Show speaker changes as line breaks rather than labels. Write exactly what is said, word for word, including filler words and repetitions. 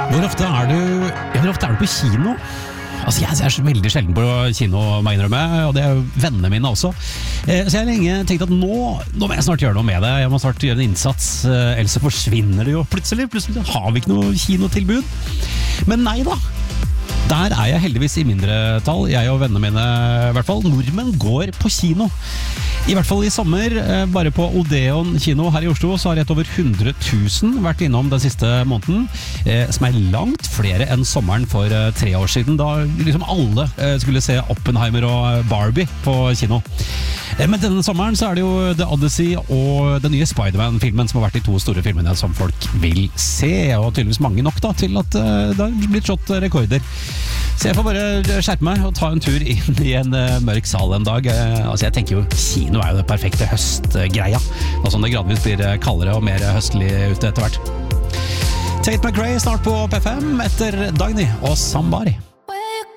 Hvor ofte er du, ja, hvor ofte er du på kino? Altså jeg er veldig sjelden på kino, må jeg innrømme, og det er jo vennene mine også. Eh, så jeg har lenge tenkt at nå, nå må jeg snart gjøre noe med det. Jeg må snart gjøre en innsats, eh, ellers så forsvinner det jo plutselig. Plutselig har vi ikke noe kinotilbud. Men nei da. Der er jeg heldigvis i mindretall, jeg og vennene mine i hvert fall. Nordmenn går på kino. I hvert fall i sommer, bare på Odeon kino her i Oslo, så har rett over hundre tusen vært innom den siste måneden, som er langt flere enn sommeren for tre år siden, da liksom alle skulle se Oppenheimer og Barbie på kino. Men denne sommeren så er det jo The Odyssey og den nye Spider-Man-filmen som har vært de to store filmene som folk vil se, og tydeligvis mange nok da, til at det har blitt slått rekorder. Så jeg får bare skjerpe meg og ta en tur inn i en uh, mørk sal en dag. Uh, altså jeg tenker jo, kino er jo det perfekte høstgreia, nå som det gradvis blir kaldere og mer høstlig ute etter hvert. Tate McRae snart på P fem etter Dagny og Somebody.